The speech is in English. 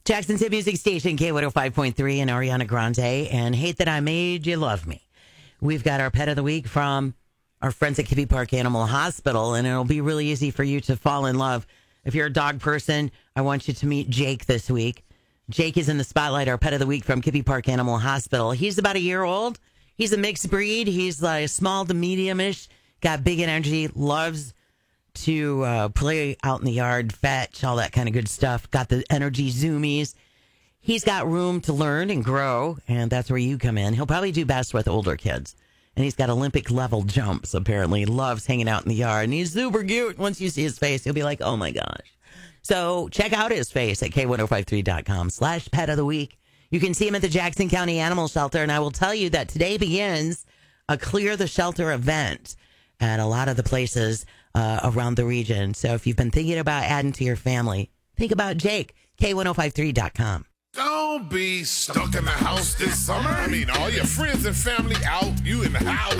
Jackson's Hit Music Station, K105.3 and Ariana Grande, and Hate That I Made You Love Me. We've got our pet of the week from our friends at Kibbe Park Animal Hospital, and it'll be really easy for you to fall in love. If you're a dog person, I want you to meet Jake this week. Jake is in the spotlight, our pet of the week from Kibbe Park Animal Hospital. He's about a year old. He's a mixed breed. He's like small to medium-ish, got big energy, loves to play out in the yard, fetch, all that kind of good stuff. Got the energy zoomies. He's got room to learn and grow, and that's where you come in. He'll probably do best with older kids. And he's got Olympic level jumps, apparently. Loves hanging out in the yard. And he's super cute. Once you see his face, you'll be like, oh my gosh. So check out his face at K1053.com/pet of the week. You can see him at the Jackson County Animal Shelter. And I will tell you that today begins a Clear the Shelter event at a lot of the places around the region. So if you've been thinking about adding to your family, think about Jake, K1053.com. Don't be stuck in the house this summer. I mean, all your friends and family out, you in the house.